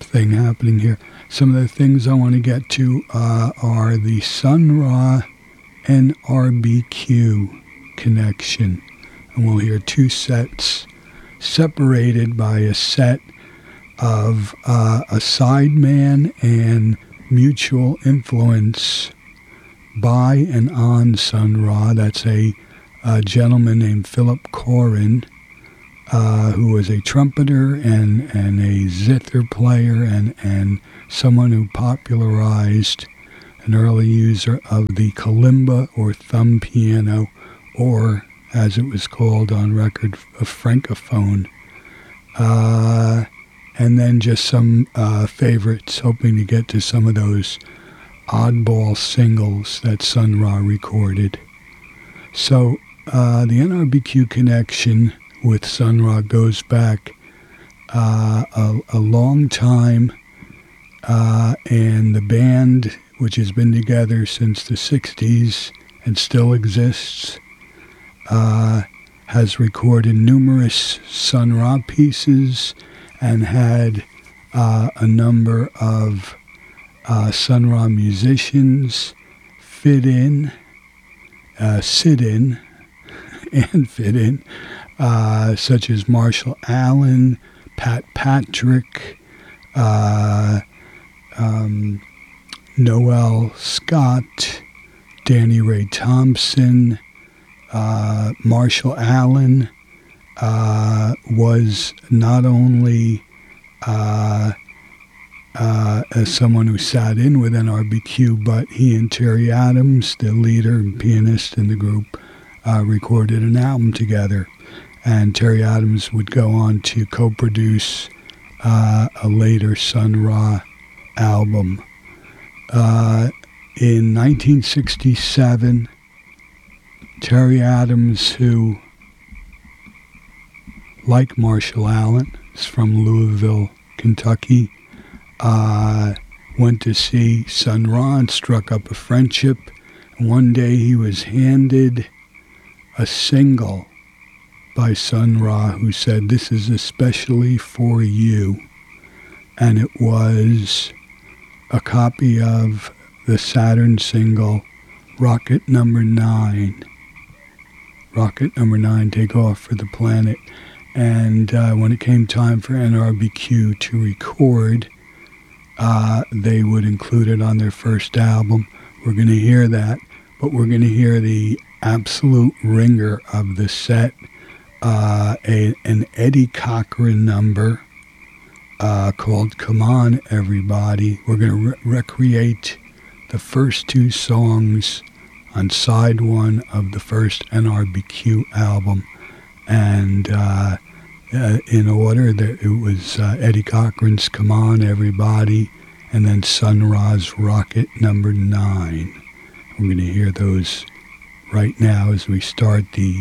thing happening here. Some of the things I want to get to are the Sun Ra and RBQ connection. And we'll hear two sets separated by a set of a sideman and mutual influence by and on Sun Ra. That's a gentleman named Philip Corin, who was a trumpeter and a zither player and someone who popularized an early user of the kalimba or thumb piano, or as it was called on record, a francophone. And then just some favorites, hoping to get to some of those oddball singles that Sun Ra recorded. So the NRBQ connection with Sun Ra goes back a long time, and the band, which has been together since the 60s and still exists, has recorded numerous Sun Ra pieces and had a number of Sun Ra musicians sit in, and fit in, such as Marshall Allen, Pat Patrick, Noel Scott, Danny Ray Thompson. Marshall Allen was not only as someone who sat in with NRBQ, but he and Terry Adams, the leader and pianist in the group, recorded an album together. And Terry Adams would go on to co-produce a later Sun Ra album. In 1967, Terry Adams, who, like Marshall Allen, is from Louisville, Kentucky, went to see Sun Ra and struck up a friendship. And one day he was handed a single by Sun Ra, who said, "This is especially for you." And it was a copy of the Saturn single, Rocket Number 9. Rocket Number 9, Take Off for the Planet. And when it came time for NRBQ to record, they would include it on their first album. We're going to hear that, but we're going to hear the absolute ringer of the set, an Eddie Cochran number called Come On Everybody. We're going to recreate the first two songs on side one of the first NRBQ album. And in order, it was Eddie Cochran's Come On Everybody, and then Sun Ra's Rocket Number 9. We're going to hear those right now as we start the